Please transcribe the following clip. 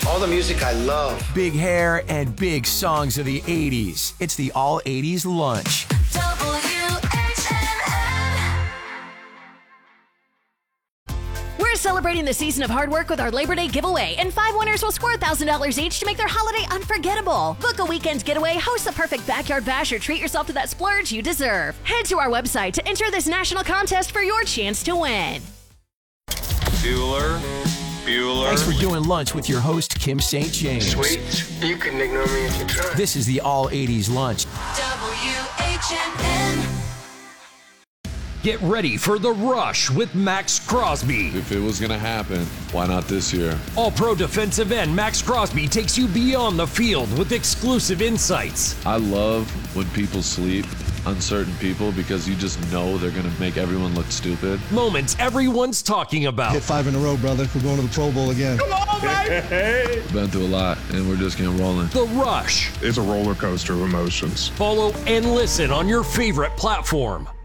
All the music I love. Big hair and big songs of the 80s. It's the All 80s Lunch. We're celebrating the season of hard work with our Labor Day giveaway, and 5 winners will score $1,000 each to make their holiday unforgettable. Book a weekend getaway, host a perfect backyard bash, or treat yourself to that splurge you deserve. Head to our website to enter this national contest for your chance to win. Bueller. Thanks for doing lunch with your host, Kim St. James. Sweet. You can ignore me if you try. This is the All 80s Lunch. WHMN. Get ready for The Rush with Max Crosby. If it was going to happen, why not this year? All-pro defensive end Max Crosby takes you beyond the field with exclusive insights. I love when people sleep on certain people because you just know they're going to make everyone look stupid. Moments everyone's talking about. Hit 5 in a row, brother. We're going to the Pro Bowl again. Come on, baby! We've been through a lot, and we're just getting rolling. The Rush. It's a roller coaster of emotions. Follow and listen on your favorite platform.